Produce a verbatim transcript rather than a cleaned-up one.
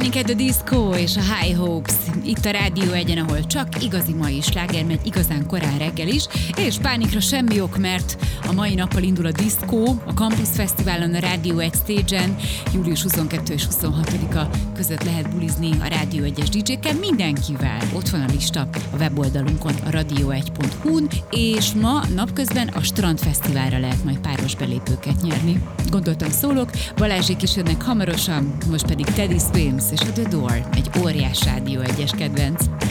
Panic at the Disco és a High Hopes itt a Rádió Egyen, ahol csak igazi mai sláger megy igazán korán reggel is, és pánikra semmi ok, mert a mai nappal indul a Disco, a Campus Fesztiválon, a Rádió Egy Stage-en, július huszonkettő és huszonhatodika között lehet bulizni a Rádió Egyes dé dzsékkel mindenkivel. Ott van a lista a weboldalunkon, a radio egy pont hu-n, és ma napközben a Strand Fesztiválra lehet majd páros belépőket nyerni. Gondoltam szólok, Balázsék is jönnek hamarosan, most pedig Teddy Swims és a The Door, egy óriás Rádió Egyes kedvenc.